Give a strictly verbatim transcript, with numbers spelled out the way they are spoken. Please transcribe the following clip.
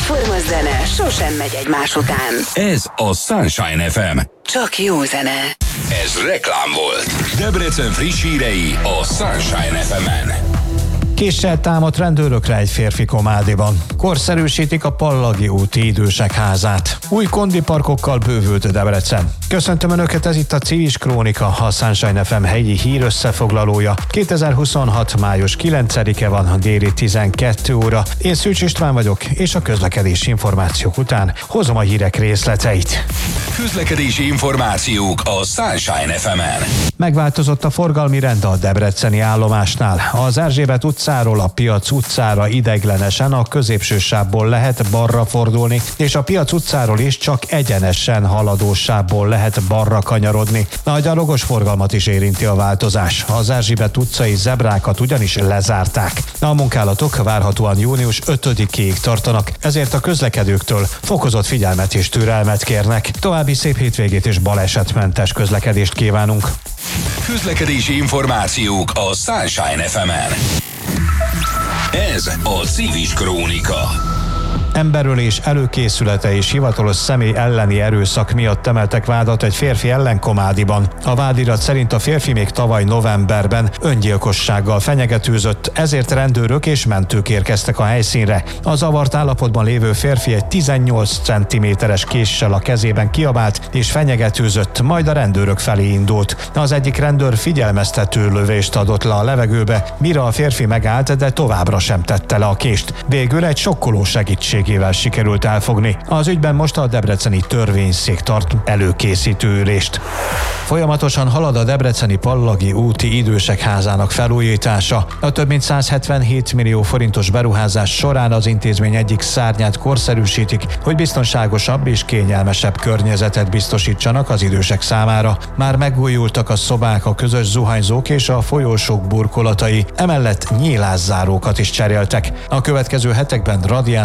Egyforma zene sosem megy egymás után. Ez a Sunshine ef em. Csak jó zene. Ez reklám volt. Debrecen friss hírei a Sunshine ef emen. Késsel támadt rendőrökre egy férfi Komádiban. Korszerűsítik a Pallagi úti idősek házát. Új kondiparkokkal bővült Debrecen. Köszöntöm Önöket, ez itt a Civis Krónika, a Sunshine ef em helyi hír összefoglalója. kétezer-huszonhat. május kilencedike van, a déli tizenkét óra. Én Szűcs István vagyok, és a közlekedési információk után hozom a hírek részleteit. Közlekedési információk a Sunshine ef emen. Megváltozott a forgalmi rend a debreceni állomásnál. Az Erzsébet utcáról a Piac utcára ideiglenesen a középső sávból lehet balra fordulni, és a Piac utcáról is csak egyenesen haladó sávból lehet balra kanyarodni. A gyalogos forgalmat is érinti a változás. Az Erzsébet utcai zebrákat ugyanis lezárták. A munkálatok várhatóan június ötödikéig tartanak, ezért a közlekedőktől fokozott figyelmet és türelmet kérnek. További szép hétvégét és balesetmentes közlekedést kívánunk. Közlekedési információk a Sunshine ef emen. Ez a Civis Krónika. Emberölés előkészülete és hivatalos személy elleni erőszak miatt emeltek vádat egy férfi ellen Komádiban. A vádirat szerint a férfi még tavaly novemberben öngyilkossággal fenyegetőzött, ezért rendőrök és mentők érkeztek a helyszínre. A zavart állapotban lévő férfi egy tizennyolc centiméteres késsel a kezében kiabált és fenyegetőzött, majd a rendőrök felé indult. Az egyik rendőr figyelmeztető lövést adott le a levegőbe, mire a férfi megállt, de továbbra sem tette le a kést. Végül egy sokkoló segítség sikerült elfogni. Az ügyben most a debreceni törvényszék tart előkészítő ülést. Folyamatosan halad a debreceni Pallagi úti idősek házának felújítása. A több mint száz hetvenhét millió forintos beruházás során az intézmény egyik szárnyát korszerűsítik, hogy biztonságosabb és kényelmesebb környezetet biztosítsanak az idősek számára. Már megújultak a szobák, a közös zuhanyzók és a folyósók burkolatai, emellett nyílászárókat is cseréltek. A következő hetekben radiátor